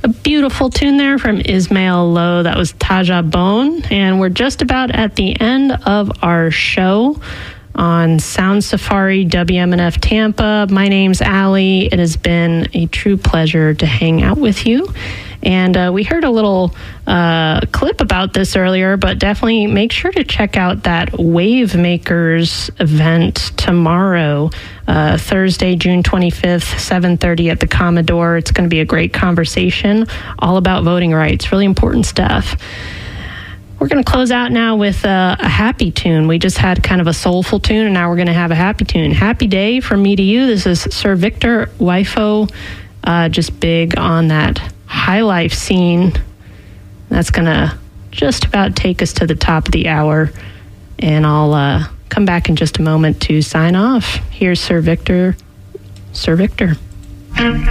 A beautiful tune there from Ismail Lowe. That was Taja Bone. And we're just about at the end of our show on Sound Safari WMNF Tampa. My name's Allie. It has been a true pleasure to hang out with you. And we heard a little clip about this earlier, but definitely make sure to check out that Wave Makers event tomorrow, Thursday, June 25th, 7:30 at the Commodore. It's going to be a great conversation all about voting rights, really important stuff. We're going to close out now with a happy tune. We just had kind of a soulful tune, and now we're going to have a happy tune. Happy Day from me to you. This is Sir Victor Wifo, just big on that high life scene. That's going to just about take us to the top of the hour, and I'll come back in just a moment to sign off. Here's Sir Victor. Sir Victor.